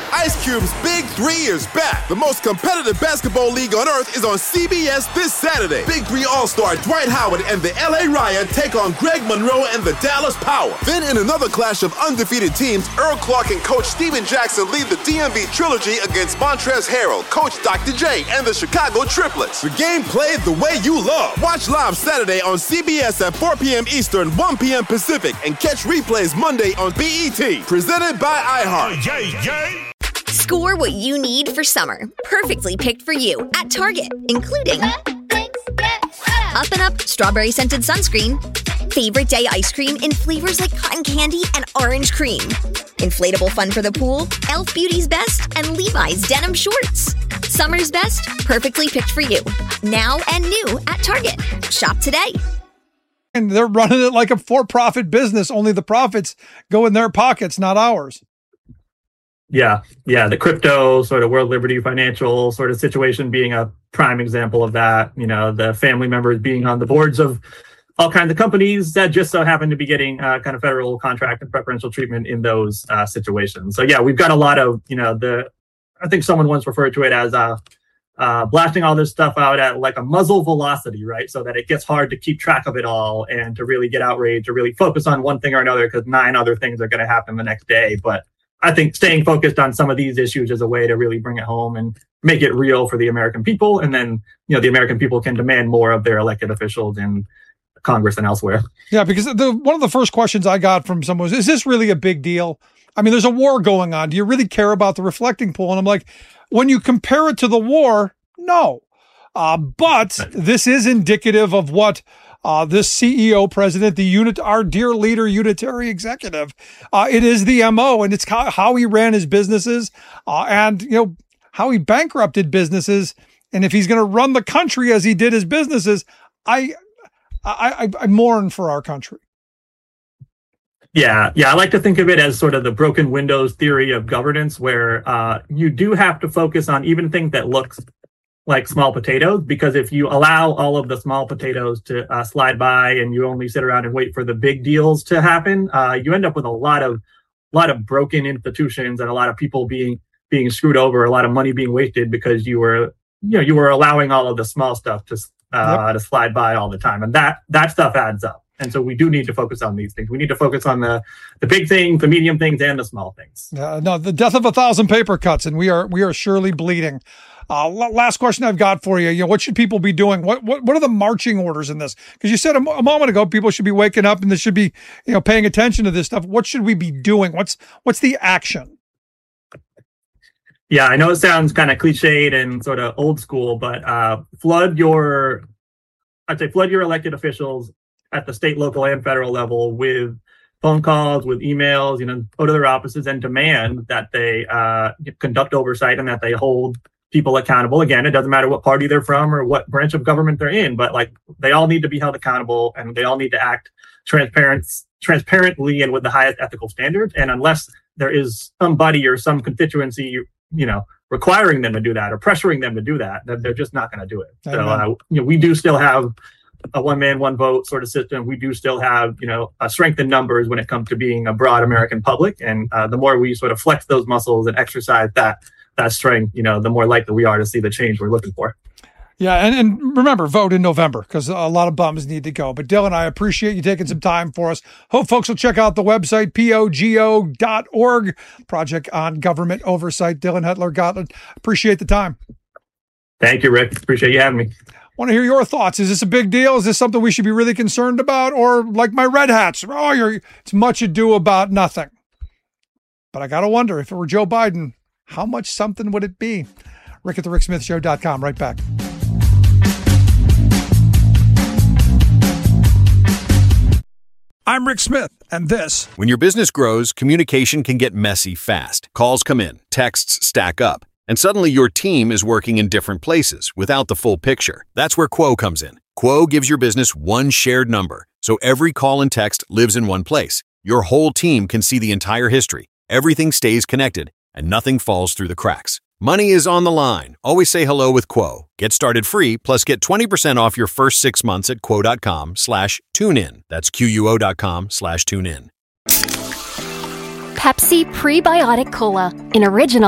Ice Cube's Big 3 is back. The most competitive basketball league on earth is on CBS this Saturday. Big 3 All-Star Dwight Howard and the LA Ryan take on Greg Monroe and the Dallas Power. Then in another clash of undefeated teams, Earl Clark and Coach Steven Jackson lead the DMV Trilogy against Montrezl Harrell, Coach Dr. J, and the Chicago Triplets. The game played the way you love. Watch live Saturday on CBS at 4 p.m. Eastern, 1 p.m. Pacific, and catch replays Monday on BET. Presented by iHeart. Score what you need for summer. Perfectly picked for you at Target, including Up and Up Strawberry Scented Sunscreen, Favorite Day Ice Cream in flavors like cotton candy and orange cream, Inflatable Fun for the Pool, Elf Beauty's Best, and Levi's Denim Shorts. Summer's best, perfectly picked for you. Now and new at Target. Shop today. And they're running it like a for-profit business. Only the profits go in their pockets, not ours. Yeah. The crypto sort of World Liberty Financial sort of situation being a prime example of that. You know, the family members being on the boards of all kinds of companies that just so happen to be getting kind of federal contract and preferential treatment in those situations. So yeah, we've got a lot of, I think someone once referred to it as blasting all this stuff out at like a muzzle velocity, right? So that it gets hard to keep track of it all and to really get outraged, to really focus on one thing or another because 9 other things are going to happen the next day. But I think staying focused on some of these issues is a way to really bring it home and make it real for the American people. And then, the American people can demand more of their elected officials in Congress and elsewhere. Yeah, because one of the first questions I got from someone was, is this really a big deal? I mean, there's a war going on. Do you really care about the reflecting pool? And I'm like, when you compare it to the war, no. But this is indicative of what this CEO president, our dear leader, unitary executive, it is the MO, and it's how he ran his businesses and, how he bankrupted businesses. And if he's going to run the country as he did his businesses, I mourn for our country. Yeah. I like to think of it as sort of the broken windows theory of governance, where you do have to focus on even things that look like small potatoes, because if you allow all of the small potatoes to slide by and you only sit around and wait for the big deals to happen, you end up with a lot of broken institutions and a lot of people being screwed over, a lot of money being wasted because you were allowing all of the small stuff to slide by all the time, and that stuff adds up. And so we do need to focus on these things. We need to focus on the big things, the medium things, and the small things. The death of 1,000 paper cuts, and we are surely bleeding. Last question I've got for you. What should people be doing? What are the marching orders in this? Because you said a moment ago, people should be waking up and they should be, paying attention to this stuff. What should we be doing? What's the action? Yeah, I know it sounds kind of cliched and sort of old school, but flood your elected officials at the state, local, and federal level with phone calls, with emails, go to their offices and demand that they conduct oversight and that they hold people accountable. Again, it doesn't matter what party they're from or what branch of government they're in, but they all need to be held accountable and they all need to act transparently and with the highest ethical standards. And unless there is somebody or some constituency, requiring them to do that or pressuring them to do that, they're just not going to do it. So, we do still have a one man, one vote sort of system. We do still have, a strength in numbers when it comes to being a broad American public. And the more we sort of flex those muscles and exercise that strength, the more likely we are to see the change we're looking for. Yeah. And remember, vote in November because a lot of bums need to go. But Dylan, I appreciate you taking some time for us. Hope folks will check out the website, pogo.org, Project on Government Oversight. Dylan Hetler-Gotland, appreciate the time. Thank you, Rick. Appreciate you having me. Want to hear your thoughts. Is this a big deal? Is this something we should be really concerned about? Or like my red hats, it's much ado about nothing. But I got to wonder, if it were Joe Biden, how much something would it be? Rick at thericksmithshow.com. Right back. I'm Rick Smith, and this. When your business grows, communication can get messy fast. Calls come in, texts stack up, and suddenly your team is working in different places without the full picture. That's where Quo comes in. Quo gives your business one shared number, so every call and text lives in one place. Your whole team can see the entire history. Everything stays connected, and nothing falls through the cracks. Money is on the line. Always say hello with Quo. Get started free, plus get 20% off your first 6 months at quo.com/tunein. That's quo.com/tunein. Pepsi Prebiotic Cola, an original